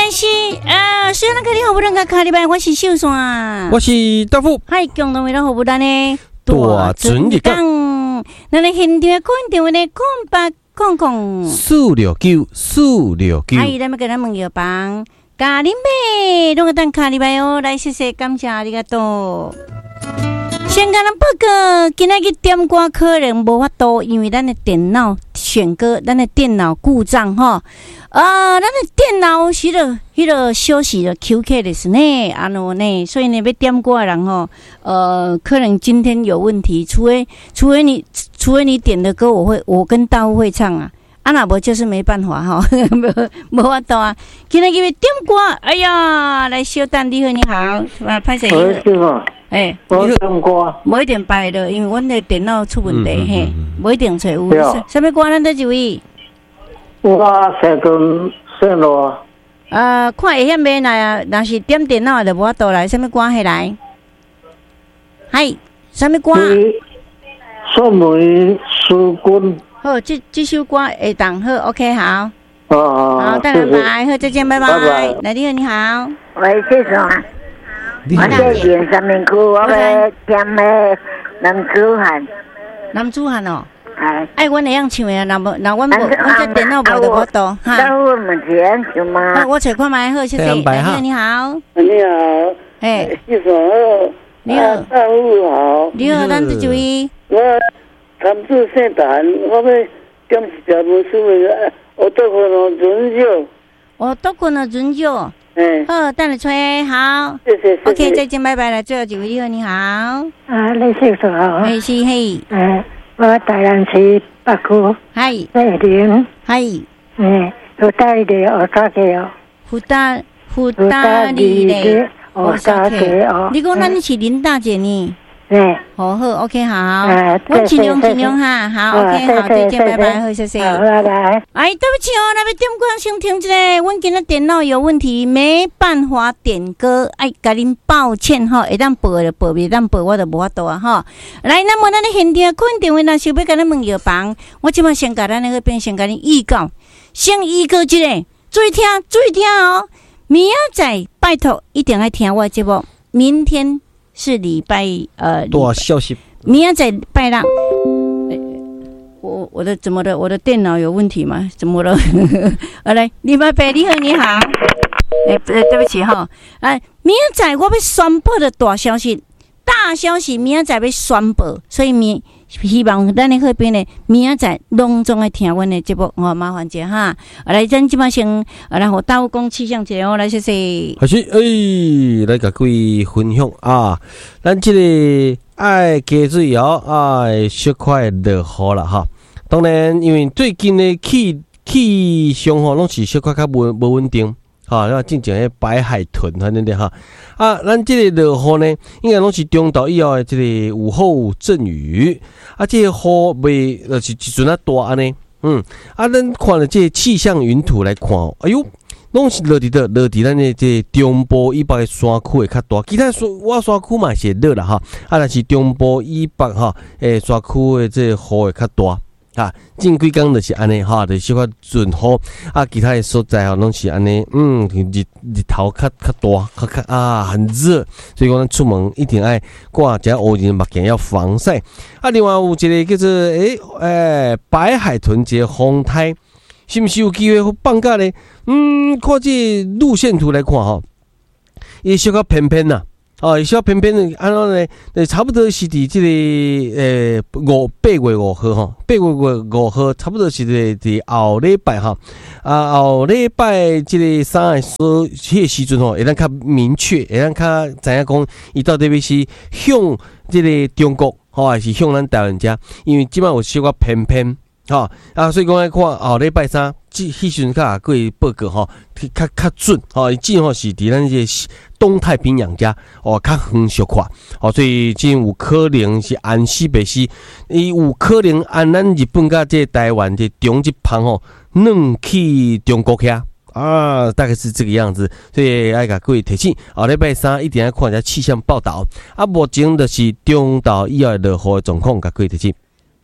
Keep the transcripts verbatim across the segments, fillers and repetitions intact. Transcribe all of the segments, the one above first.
来是呃，虽然你好不能甲卡里拜，我是秀山， 我是大富， 嗨，共同为了服务咱呢大准日讲，咱的现场空电话呢，空八空空四六九四六九， 嗨，咱们跟咱问药房，咖喱妹，拢个等卡里拜哦，来谢谢，感谢ありがとう。先甲咱报告，今仔日点歌可能无法度，因为咱的电脑选歌，咱的电脑故障吼。啊，咱的电脑迄个、迄个休息了 Q K ですね，啊喏呢，所以呢，要点歌的人吼，呃，可能今天有问题，除非除非你除非你点的歌，我会我跟大户会唱啊，啊那无就是没办法哈，无无法度啊。今天因为点歌，哎呀，来小蛋，你好，你好，啊，拍谁？ 我是嘛， 哎， 我点歌， 无一定摆的，因为阮的电脑出问题嘿，无一定找有。什么歌咱得一位？ 我先跟线路。 呃，看会晓袂来，若是点电脑就无法度来。什么歌迄来？嗨，什么歌？ 宋梅书君。 好，这这首歌会当好 ，OK， 好。 哦， 好，再见，拜，好，再见，拜拜。来，你好，你好。 喂，先生啊，我在演三面区，我要点那男子汉。 男子汉哦。 哎， 哎，阮会样唱的啊，若无，若阮无，阮这电脑无就无度哈。 那我问钱行吗？ 好，我找看卖好，谢谢。你好，你好。 你好。 哎， 先生好。 你好。 大夫好。 你好，咱这位。 我参主姓谭，我要点一条无输的，我多困了准酒。 我多困了准酒。 哎。 好，等你吹，好。 谢谢谢谢。 OK， 再见，拜拜了。最后一位，你好，你好。 啊，你先生好。 哎，是嘿。 哎。我台南市北区， 嗨， 内林， 嗨， 嗯，福大里的我家嘅哦， 福大福大里的我家嘅哦， 你讲咱是林大姐呢？ 对， 好好 ，OK， 好，我尽量尽量哈，好 ，OK， 好，再见，拜拜，好，谢谢， 好，拜拜。 哎，对不起哦，那边点歌先停一下，我今日电脑有问题，没办法点歌，哎，甲恁抱歉哈，会当报就报，袂当报我就无法度啊哈。来，那么咱的现场困电话若想要甲咱问药房，我即马先甲咱那个边先甲恁预告，先预告一个，注意听，注意听哦，明仔载拜托一定要听我的节目，明天。是礼拜呃， 多消息。 明天再拜啦。我我的怎么的？我的电脑有问题吗？怎么了？好来，礼拜八你好，你好。哎、欸，对不起哈。啊，明仔载我要宣布的大消息，大消息，明仔载要宣布，所以明希望咱的那边呢，明仔载隆重的听阮的节目，哦，麻烦者哈。啊，来，咱即马先，啊，然后大家讲气象节哦，来谢谢。 还是诶，来甲各位分享啊，咱这个爱加水哦，爱小块落雨啦哈。当然，因为最近的气气象吼，拢是小块较无无稳定。哈，那进前迄白海豚反正的哈啊，咱这个落雨呢，应该拢是中到以后的这个午后阵雨啊，这个雨未呃是一阵啊大安尼，嗯啊，咱看了这个气象云图来看，哎哟，拢是落伫的落伫咱的这中部以北的山区会较大，其他山我山区嘛是落啦哈，啊，但是中部以北哈诶山区的这雨会较大。啊，近几工就是安尼哈，就是小可润雨啊，其他的所在吼拢是安尼，嗯，日日头较较大，较较啊很热，所以讲咱出门一定爱挂一个乌仁目镜要防晒。啊，另外有一个叫做诶诶白海豚节风台，是毋是有机会放假咧？嗯，看这路线图来看吼，伊小可偏偏呐。哦，伊小偏偏的，安怎呢？差不多是伫即、这个诶五八月五号吼，八月五号差不多是伫伫后礼拜哈，啊后礼拜即个三个所迄个时阵吼，会当较明确，会当较知影讲，伊到底要是向即个中国吼，还是向咱台湾遮？因为即摆有小可偏偏。吼、哦、啊，所以讲来看后礼拜三，即迄时阵较各位报告吼，较较准吼，伊正好是伫咱这东太平洋遮哦，较远小看哦，所以真有可能是按西北西，伊有可能按咱日本甲这台湾这中一旁吼，弄去中国遐。啊，大概是这个样子，所以爱甲各位提醒，后礼拜三一定要看一下气象报道。啊，目前就是中到以后的落雨状况，甲各位提醒。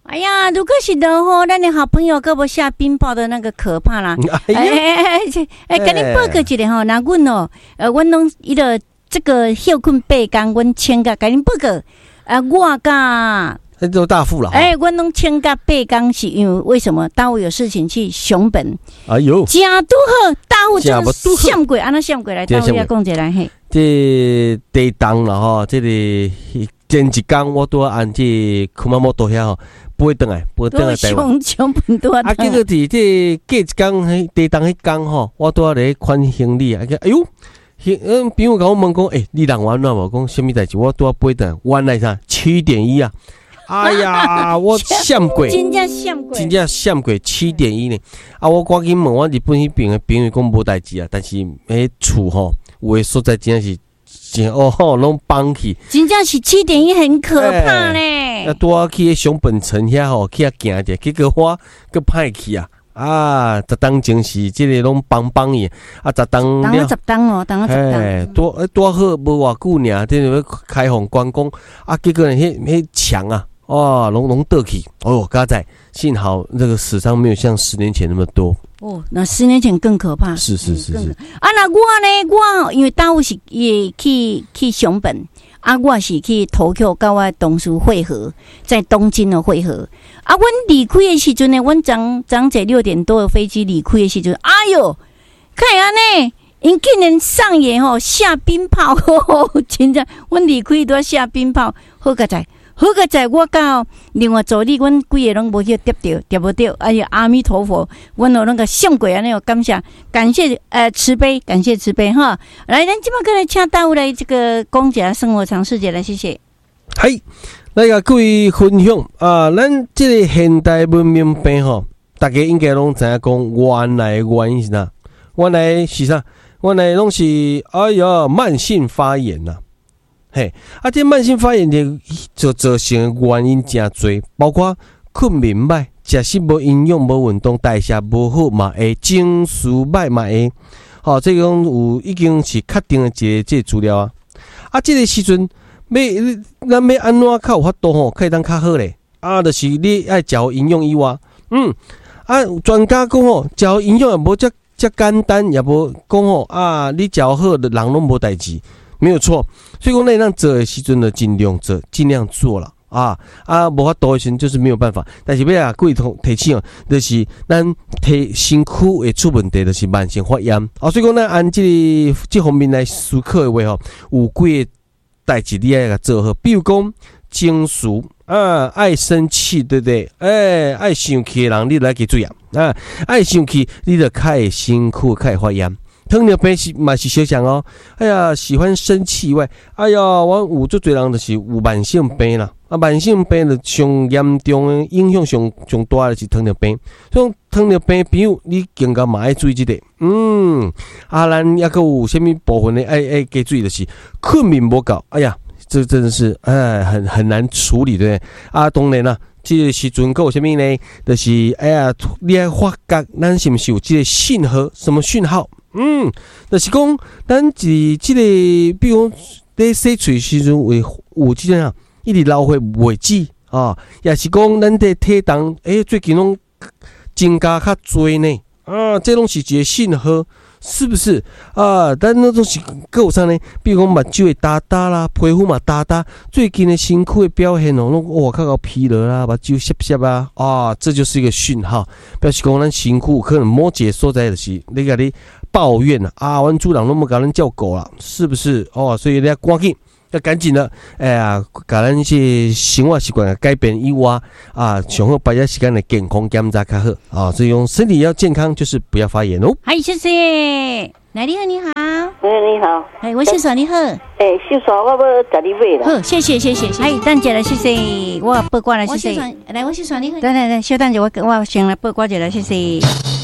哎呀，如果是落雨，咱的好朋友搁无下冰雹的那个可怕啦。哎哎哎哎，跟你报告一下吼，那阮哦，呃，阮拢伊个这个休困八天，阮请假，跟你报告。啊，我甲。 那都大富了。 哎、欸，我拢请假八天，是因为为什么？大户有事情去熊本。 哎呦， 假拄好，大户真闪过，安那闪过来，大户也讲一来嘿。 这地动啦吼，这个前一天我拄按这熊猫猫倒遐吼，飞转来，飞转来台湾。 熊本拄啊，结果伫这隔一天迄地动迄天吼，我拄咧款行李啊，哎呦。嗯，朋友甲我问讲，诶、欸，你人玩哪无？讲什么代志？我拄啊飞转，原来啥七点一啊！哎呀，我闪过， 真正闪过， 真正闪过七点一呢！啊，我赶紧问我日本迄边的朋友讲无代志啊，但是迄厝吼有诶所在真正是真哦吼，拢放去， 真正是七点一很可怕咧。 啊，拄啊去迄熊本城遐吼，去遐行者，结果我佫歹去啊！啊，十当前是即个拢帮帮伊，啊，十当当了十当哦，当了十当， 哎，多多好无偌久尔，这要开放观光，啊，结果呢，迄迄墙啊，哇，拢拢倒去，哦，刚才幸好这个死伤没有像十年前那么多。 哦，那十年前更可怕。 是是是是。 啊，那我呢？我因为大我是也去去熊本。啊，我是去投票，跟我同事会合，在东京的会合。啊，阮离开的时阵呢，阮昨昨在六点多的飞机离开的时阵，哎哟，看安尼，因竟然上演吼下冰炮，呵呵真正，阮离开都要下冰炮，好个在。好个在我到另外助理，阮规个拢无去跌着，跌无着。哎呀，阿弥陀佛，阮有那个上过安尼，感谢感谢呃慈悲，感谢慈悲哈。来，咱今麦过来请大家来这个讲一下生活常识节来，谢谢。 嗨，来甲各位分享啊，咱这个现代文明病吼，大家应该拢知影讲原来的原因是啥？原来是啥？原来拢是哎呀慢性发炎呐、啊。嘿，啊，这慢性发炎的就造成的原因真多，包括困眠歹、食食无营养、无运动、代谢无好嘛会，情绪歹嘛会。吼、哦，这种有已经是确定的一个这个资料啊。啊，这个时阵要咱要安怎较有法度吼，可以当较好咧？啊，就是你爱食营养以外，嗯，啊，专家讲吼，食营养也无遮遮简单，也无讲吼啊，你食好的人拢无代志。没有错，所以讲那让做的时阵呢，尽量做，尽量做了啊啊，无法度的时阵就是没有办法。但是要啊，各位同提醒哦，就是咱体身躯会出问题，就是慢性发炎啊。所以讲咱按这个这方面来思考的话吼，有几个代志你要甲做好，比如讲情绪啊，爱生气，对不对？哎，爱生气的人你来给注意啊，啊，爱生气你就较会身躯较会发炎。糖尿病是嘛是小想哦，哎呀，喜欢生气以外，哎呀，我有足侪人就是有慢性病啦，啊，慢性病就上严重的影响上上大的是糖尿病，所以糖尿病朋友你更加嘛爱注意这个，嗯，啊，咱也个有啥物部分的爱爱加注意的是困眠无够，哎呀，这真的是哎很很难处理对不对？啊，当然啦。这个时阵，有啥物呢？就是哎呀，你爱发觉咱是不是有这个信号？什么讯号？嗯，就是讲咱是这个，比如讲在洗嘴时阵会有这样一直流血未止啊，也是讲咱的体重哎最近拢增加较多呢啊，这拢是一个信号。是不是啊？但那种是各有啥呢？比如讲目睭会焦焦啦，皮肤嘛焦焦，最近的身躯的表现哦，拢哇较较疲劳啦，目睭涩涩啊，啊，这就是一个讯号，表示讲咱身躯可能某一个所在就是你甲你抱怨啦，啊，阮主人拢无甲咱照顾啦，是不是？哦，所以你要赶紧。要赶紧的，哎呀，把咱些生活习惯改变以外，啊，上好把这时间的健康检查较好啊，所以用身体要健康，就是不要发炎哦。 嗨，谢谢，来，你好，你好， 喂，你好， 哎，我秀爽你好， 哎，秀爽，我要找你买了， 好，谢谢，谢谢，哎，等一下，谢谢，我报挂了，谢谢，来，我秀爽你好，来来来，小等一下，我我先来报挂一下，谢谢。